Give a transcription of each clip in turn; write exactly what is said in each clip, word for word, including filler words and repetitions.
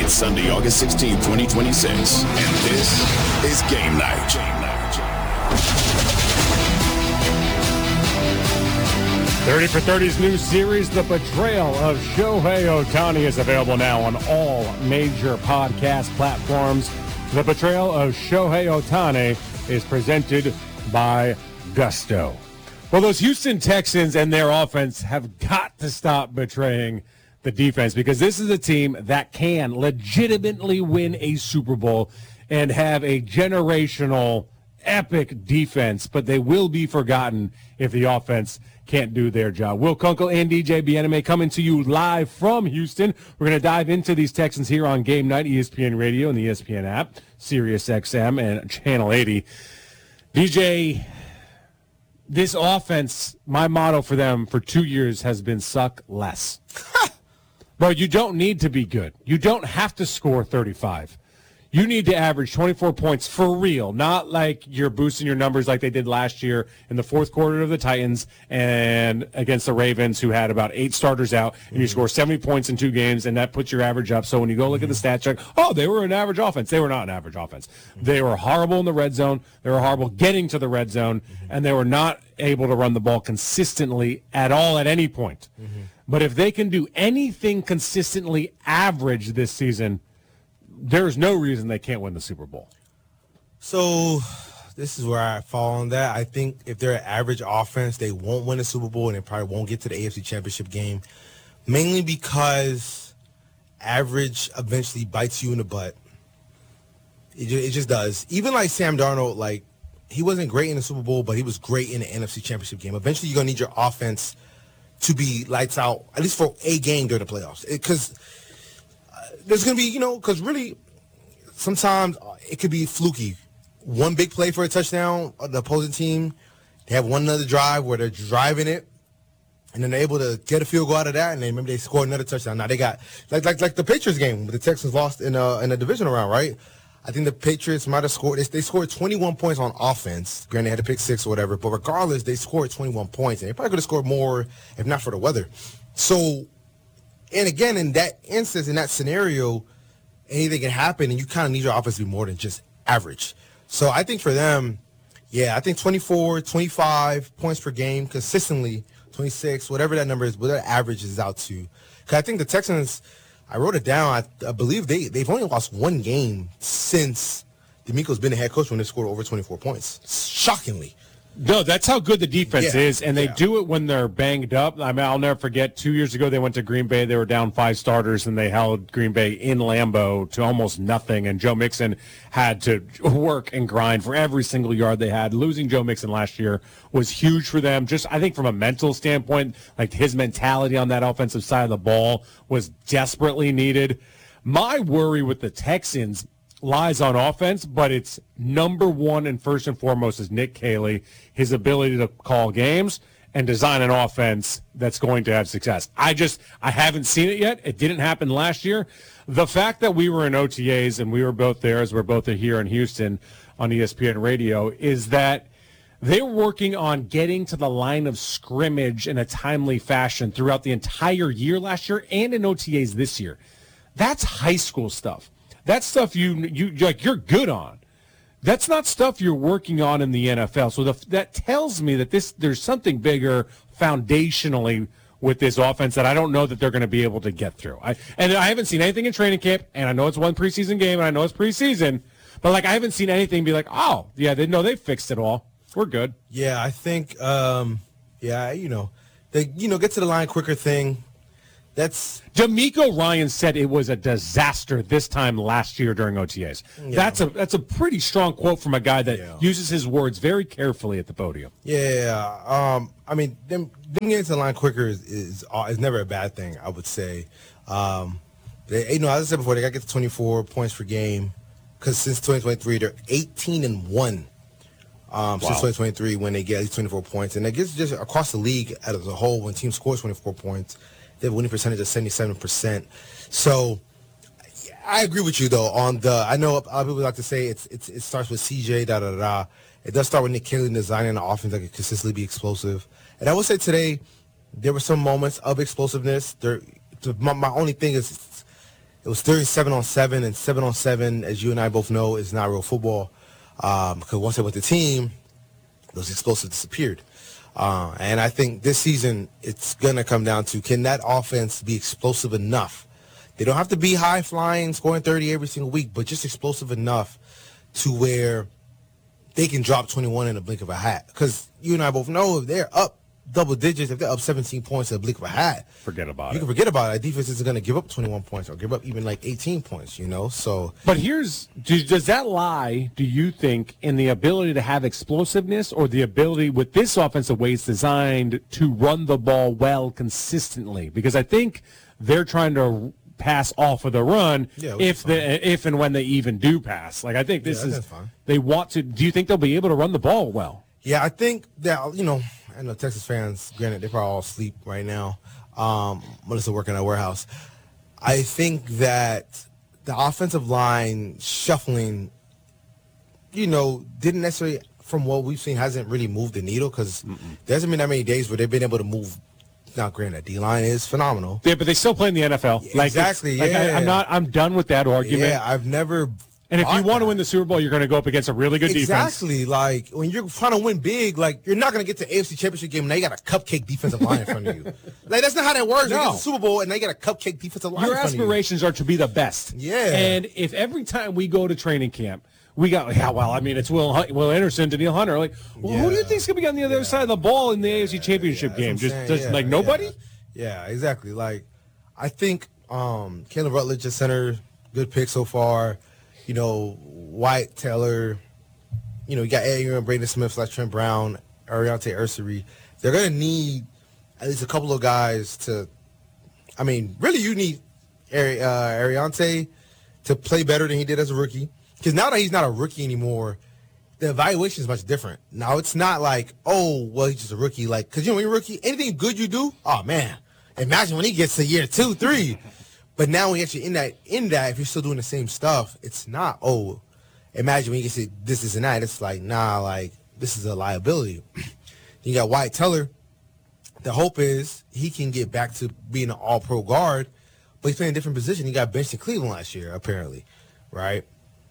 It's Sunday, August sixteenth, twenty twenty-six, and this is Game Night. Game Night. thirty for thirty's new series, The Betrayal of Shohei Ohtani, is available now on all major podcast platforms. The Betrayal of Shohei Ohtani is presented by Gusto. Well, those Houston Texans and their offense have got to stop betraying the defense, because this is a team that can legitimately win a Super Bowl and have a generational epic defense, but they will be forgotten if the offense can't do their job. Will Kunkel and D J Bieneme coming to you live from Houston. We're going to dive into these Texans here on Game Night, E S P N Radio and the E S P N app, Sirius X M and Channel eighty. D J, this offense, my motto for them for two years has been suck less. Bro, you don't need to be good. You don't have to score thirty-five. You need to average twenty-four points for real, not like you're boosting your numbers like they did last year in the fourth quarter of the Titans and against the Ravens, who had about eight starters out, and you score seventy points in two games, and that puts your average up. So when you go look at the stats, check, oh, they were an average offense. They were not an average offense. They were horrible in the red zone. They were horrible getting to the red zone, and they were not able to run the ball consistently at all at any point. Mm-hmm. But if they can do anything consistently average this season, there's no reason they can't win the Super Bowl. So this is where I fall on that. I think if they're an average offense, they won't win the Super Bowl, and they probably won't get to the A F C Championship game, mainly because average eventually bites you in the butt. It just, it just does. Even like Sam Darnold, like, he wasn't great in the Super Bowl, but he was great in the N F C Championship game. Eventually, you're going to need your offense to be lights out, at least for a game during the playoffs. Because uh, there's going to be, you know, because really, sometimes it could be fluky. One big play for a touchdown, the opposing team, they have one another drive where they're driving it, and then they're able to get a field goal out of that, and then maybe they score another touchdown. Now they got, like like like the Patriots game, the Texans lost in uh, in the divisional round, right? I think the Patriots might have scored, they, they scored twenty-one points on offense. Granted, they had to pick six or whatever, but regardless, they scored twenty-one points, and they probably could have scored more if not for the weather. So, and again, in that instance, in that scenario, anything can happen, and you kind of need your offense to be more than just average. So I think for them, yeah, I think twenty-four, twenty-five points per game consistently, twenty-six, whatever that number is, whatever that average is out to. Because I think the Texans, I wrote it down, I, I believe they, they've only lost one game since DeMeco's been the head coach when they scored over twenty-four points. Shockingly. No, that's how good the defense Yeah, is, and they yeah. do it when they're banged up. I mean, I'll never forget, two years ago they went to Green Bay. They were down five starters, and they held Green Bay in Lambeau to almost nothing, and Joe Mixon had to work and grind for every single yard they had. Losing Joe Mixon last year was huge for them. Just, I think from a mental standpoint, like his mentality on that offensive side of the ball was desperately needed. My worry with the Texans lies on offense, but it's number one and first and foremost is Nick Caley, his ability to call games and design an offense that's going to have success. I just, I haven't seen it yet. It didn't happen last year. The fact that we were in O T As and we were both there, as we're both here in Houston on E S P N Radio, is that they were working on getting to the line of scrimmage in a timely fashion throughout the entire year last year and in O T As this year. That's high school stuff. That's stuff you you like you're good on. That's not stuff you're working on in the N F L. So the, that tells me that this there's something bigger foundationally with this offense that I don't know that they're going to be able to get through. I and I haven't seen anything in training camp, and I know it's one preseason game, and I know it's preseason, but like I haven't seen anything be like, oh yeah, they know they fixed it all. We're good. Yeah, I think, um, yeah, you know, the you know get to the line quicker thing. That's DeMeco Ryan said it was a disaster this time last year during O T As. Yeah. That's a that's a pretty strong quote from a guy that yeah. uses his words very carefully at the podium. Yeah, um, I mean, them, them getting to the line quicker is, is is never a bad thing, I would say. Um, they, you know, as I said before, they got to get to twenty-four points per game because since twenty twenty-three, they're eighteen and one um, wow. since twenty twenty-three when they get at least twenty-four points, and it gets just across the league as a whole when teams score twenty-four points. They have a winning percentage of seventy-seven percent. So I agree with you, though, on the – I know a lot of people like to say it's, it's it starts with C J, da-da-da. It does start with Nick Caley designing an offense that can consistently be explosive. And I would say today there were some moments of explosiveness. There, my, my only thing is it was thirty-seven on seven, and seven on seven, as you and I both know, is not real football. Um, because once they're with the team, those explosives disappeared. Uh, and I think this season it's going to come down to, can that offense be explosive enough? They don't have to be high-flying, scoring thirty every single week, but just explosive enough to where they can drop twenty-one in a blink of a hat. Because you and I both know if they're up double digits, if they're up seventeen points in a blink of a hat, forget about you it. can forget about it. Our defense isn't going to give up twenty-one points or give up even like eighteen points, you know? So, but here's, does that lie, do you think, in the ability to have explosiveness or the ability with this offensive way it's designed to run the ball well consistently? Because I think they're trying to pass off of the run yeah, if the if and when they even do pass. Like, I think this yeah, is, fine. They want to, do you think they'll be able to run the ball well? Yeah, I think that, you know, I know Texas fans, granted, they're probably all asleep right now. Um, Melissa working at a warehouse. I think that the offensive line shuffling, you know, didn't necessarily, from what we've seen, hasn't really moved the needle because there hasn't been that many days where they've been able to move. Now, granted, D-line is phenomenal. Yeah, but they still play in the N F L. Like, exactly, like yeah. I, I'm not, I'm done with that argument. Yeah, I've never... And if you want to win the Super Bowl, you're going to go up against a really good exactly. defense. Exactly. Like, when you're trying to win big, like, you're not going to get to the A F C Championship game and now you got a cupcake defensive line in front of you. Like, that's not how that works. No. You get to the Super Bowl and now you got a cupcake defensive line Your in front of you. aspirations are to be the best. Yeah. And if every time we go to training camp, we got, yeah, well, I mean, it's Will Hunt, Will Anderson, Danielle Hunter. Like, well, yeah. who do you think's going to be on the other yeah. side of the ball in the A F C Championship yeah, game? Just, saying. just yeah. like nobody? Yeah. yeah, exactly. Like, I think um, Caleb Rutledge, at center, good pick so far. You know, White, Taylor, you know, you got Aaron, Braden Smith, slash Trent Brown, Ariante Ursary. They're going to need at least a couple of guys to, I mean, really you need Ari, uh, Ariante to play better than he did as a rookie. Because now that he's not a rookie anymore, the evaluation is much different. Now it's not like, oh, well, he's just a rookie. Like, because, you know, when you're a rookie, anything good you do, oh, man, imagine when he gets to year two, three. But now when you're actually in that, in that, if you're still doing the same stuff, it's not, oh, imagine when you can say this, this, and that. It's like, nah, like, this is a liability. You got Wyatt Teller. The hope is he can get back to being an all-pro guard, but he's playing a different position. He got benched in Cleveland last year, apparently, right?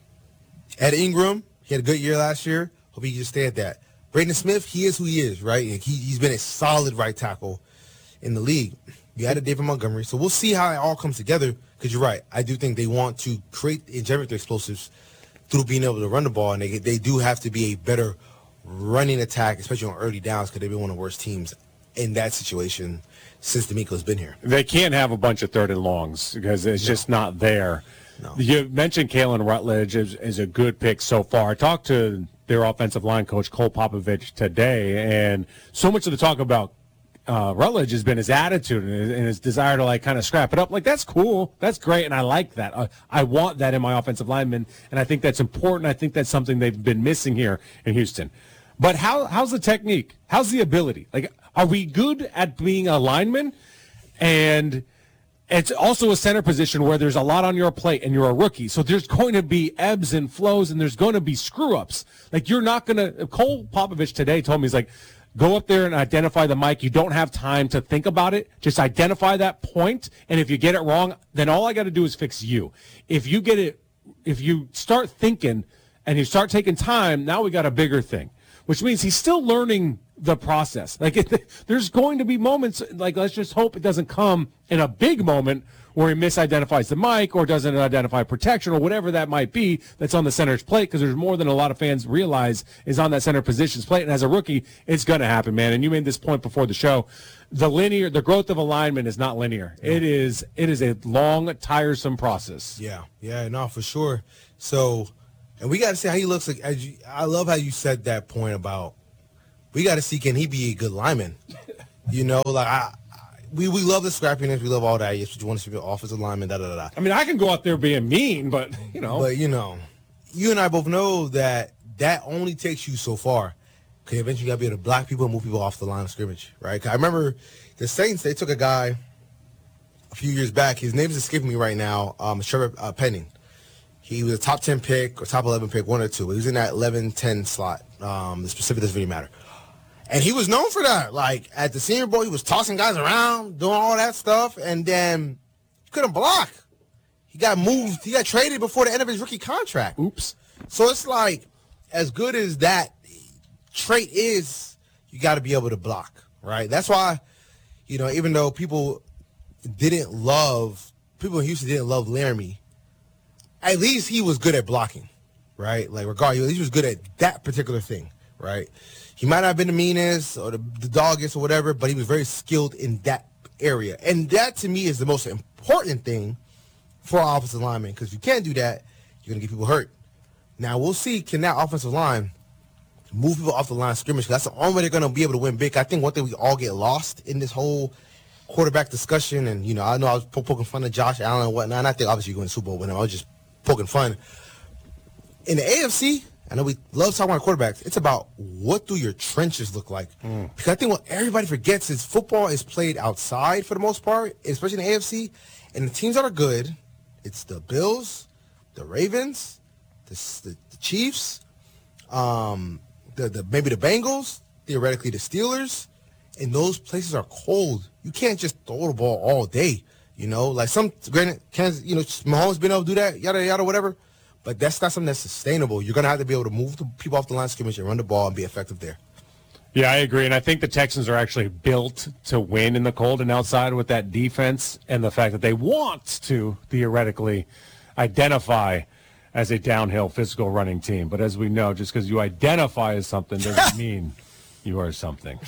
Ed Ingram, he had a good year last year. Hope he can just stay at that. Braden Smith, he is who he is, right? He, he's been a solid right tackle in the league. You added David Montgomery. So we'll see how it all comes together because you're right. I do think they want to create and generate the explosives through being able to run the ball, and they they do have to be a better running attack, especially on early downs because they've been one of the worst teams in that situation since D'Amico's been here. They can't have a bunch of third and longs because it's no. just not there. No. You mentioned Kalen Rutledge is, is a good pick so far. I talked to their offensive line coach, Cole Popovich, today, and so much of the talk about uh, Rutledge has been his attitude and his, and his desire to, like, kind of scrap it up. Like, that's cool. That's great, and I like that. Uh, I want that in my offensive lineman, and I think that's important. I think that's something they've been missing here in Houston. But how how's the technique? How's the ability? Like, are we good at being a lineman? And it's also a center position where there's a lot on your plate and you're a rookie. So there's going to be ebbs and flows and there's going to be screw-ups. Like, you're not going to – Cole Popovich today told me, he's like, go up there and identify the mic. You don't have time to think about it. Just identify that point, and if you get it wrong, then all I got to do is fix you. If you get it – if you start thinking and you start taking time, now we got a bigger thing, which means he's still learning the process. Like, it, there's going to be moments, like, let's just hope it doesn't come in a big moment where he misidentifies the mic or doesn't identify protection or whatever that might be that's on the center's plate, because there's more than a lot of fans realize is on that center position's plate. And as a rookie, it's going to happen, man. And you made this point before the show. The linear, the growth of a lineman is not linear. No. It is, it is a long, tiresome process. Yeah, yeah, no, for sure. So, and we got to see how he looks. Like, as you, I love how you said that point about we got to see, can he be a good lineman? You know, like I, I, we we love the scrappiness, we love all that. Yes, you want to be an offensive lineman, da da da da. I mean, I can go out there being mean, but you know, but you know, you and I both know that that only takes you so far. Okay, eventually you got to be able to block people and move people off the line of scrimmage, right? 'Cause I remember the Saints, they took a guy a few years back. His name's escaping me right now. Um, Trevor uh, Penning. He was a top ten pick or top eleven pick, one or two. He was in that eleven ten slot. Um, the specific doesn't really matter. And he was known for that. Like, at the Senior Bowl, he was tossing guys around, doing all that stuff, and then he couldn't block. He he got moved. He got traded before the end of his rookie contract. Oops. So it's like, as good as that trait is, you got to be able to block, right? That's why, you know, even though people didn't love, people in Houston didn't love Laramie, at least he was good at blocking, right? Like, regardless, at least he was good at that particular thing, right? He might not have been the meanest or the, the doggest or whatever, but he was very skilled in that area. And that, to me, is the most important thing for our offensive lineman, because if you can't do that, you're going to get people hurt. Now, we'll see, can that offensive line move people off the line of scrimmage? Because that's the only way they're going to be able to win big. I think one thing we all get lost in this whole quarterback discussion, and, you know, I know I was po- poking fun of Josh Allen and whatnot, and I think obviously you're going to Super Bowl with him. I was just poking fun. In the A F C, I know we love talking about quarterbacks. It's about what do your trenches look like. Mm. Because I think what everybody forgets is football is played outside for the most part, especially in the A F C. And the teams that are good, it's the Bills, the Ravens, the, the, the Chiefs, um, the, the maybe the Bengals, theoretically the Steelers. And those places are cold. You can't just throw the ball all day. You know, like some, granted, Kansas, you know, Mahomes been able to do that, yada, yada, whatever. But that's not something that's sustainable. You're going to have to be able to move the people off the line of scrimmage and run the ball and be effective there. Yeah, I agree. And I think the Texans are actually built to win in the cold and outside with that defense and the fact that they want to theoretically identify as a downhill physical running team. But as we know, just because you identify as something doesn't mean you are something.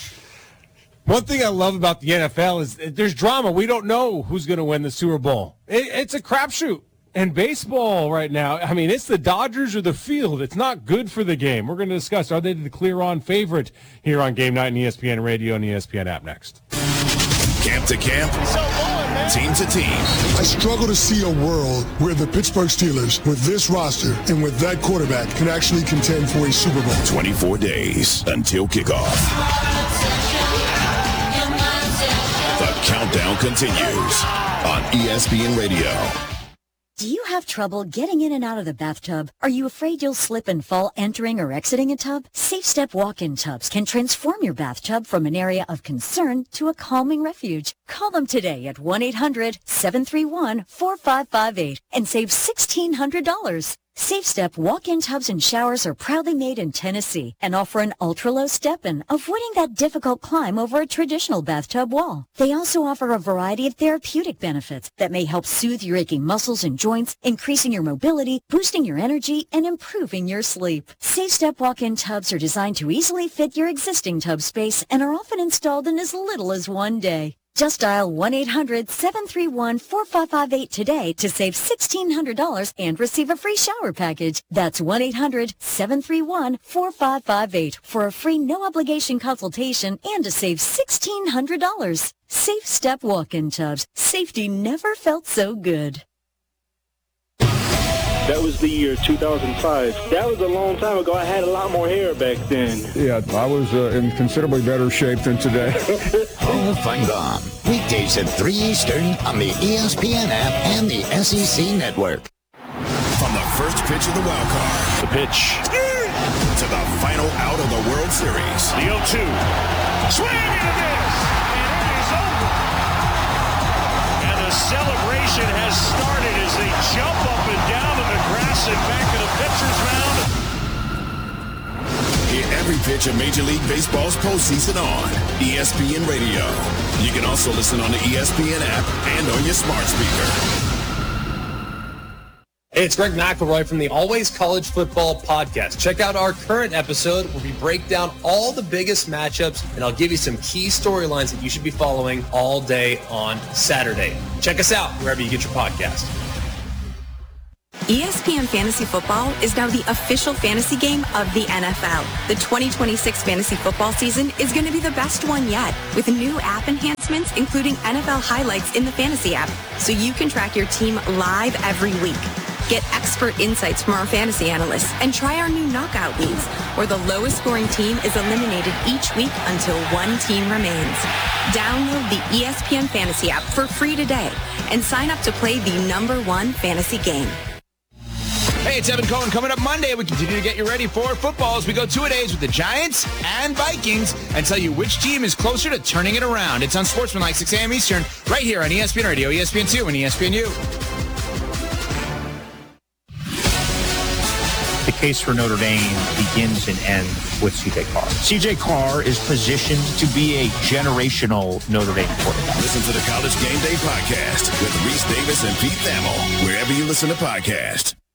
One thing I love about the N F L is there's drama. We don't know who's going to win the Super Bowl. It, it's a crapshoot. And baseball right now, I mean, it's the Dodgers or the field. It's not good for the game. We're going to discuss, are they the clear-on favorite here on Game Night and E S P N Radio and E S P N app next. Camp to camp, team to team. I struggle to see a world where the Pittsburgh Steelers, with this roster and with that quarterback, can actually contend for a Super Bowl. twenty-four days until kickoff. The countdown continues on E S P N Radio. Do you have trouble getting in and out of the bathtub? Are you afraid you'll slip and fall entering or exiting a tub? Safe Step walk-in tubs can transform your bathtub from an area of concern to a calming refuge. Call them today at one eight hundred seven three one four five five eight and save sixteen hundred dollars. Safe Step walk-in tubs and showers are proudly made in Tennessee and offer an ultra-low step-in, avoiding that difficult climb over a traditional bathtub wall. They also offer a variety of therapeutic benefits that may help soothe your aching muscles and joints, increasing your mobility, boosting your energy, and improving your sleep. Safe Step walk-in tubs are designed to easily fit your existing tub space and are often installed in as little as one day. Just dial one eight hundred seven three one four five five eight today to save sixteen hundred dollars and receive a free shower package. That's one eight hundred seven three one four five five eight for a free no-obligation consultation and to save sixteen hundred dollars. Safe Step walk-in tubs. Safety never felt so good. That was the year two thousand five. That was a long time ago. I had a lot more hair back then. Yeah, I was uh, in considerably better shape than today. Hall of Fame Gone. Weekdays at three Eastern on the E S P N app and the S E C Network. From the first pitch of the wild card. The pitch. To the final out of the World Series. The oh two. Swing and a miss. And it is over. And the celebration has started as they jump up and down in the grass and back to the pitcher's mound. Hear every pitch of Major League Baseball's postseason on E S P N Radio. You can also listen on the E S P N app and on your smart speaker. Hey, it's Greg McElroy from the Always College Football Podcast. Check out our current episode where we break down all the biggest matchups, and I'll give you some key storylines that you should be following all day on Saturday. Check us out wherever you get your podcast. E S P N Fantasy Football is now the official fantasy game of the N F L. The twenty twenty-six fantasy football season is going to be the best one yet, with new app enhancements, including N F L highlights in the fantasy app, so you can track your team live every week. Get expert insights from our fantasy analysts and try our new knockout leagues, where the lowest scoring team is eliminated each week until one team remains. Download the E S P N Fantasy app for free today and sign up to play the number one fantasy game. Hey, it's Evan Cohen. Coming up Monday, we continue to get you ready for football as we go two-a-days with the Giants and Vikings and tell you which team is closer to turning it around. It's on Sportsmanlike, six a.m. Eastern, right here on E S P N Radio, E S P N two, and E S P N U. The case for Notre Dame begins and ends with C J Carr. C J Carr is positioned to be a generational Notre Dame quarterback. Listen to the College Game Day podcast with Reese Davis and Pete Thamel, wherever you listen to podcasts.